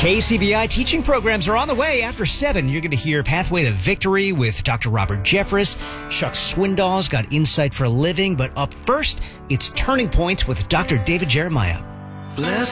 KCBI teaching programs are on the way. After 7, you're going to hear Pathway to Victory with Dr. Robert Jeffress. Chuck Swindoll's got Insight for a Living. But up first, it's Turning Points with Dr. David Jeremiah. Bless